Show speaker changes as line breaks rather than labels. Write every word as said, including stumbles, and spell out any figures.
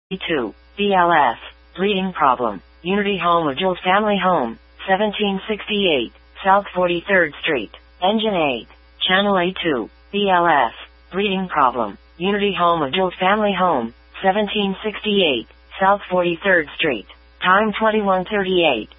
two, B L F, bleeding problem, Unity Home of Jules Family Home, seventeen sixty-eight, South forty-third Street, Engine eight, Channel A two, B L F, bleeding problem, Unity Home of Jules Family Home, seventeen sixty-eight, South forty-third Street, time twenty-one thirty-eight.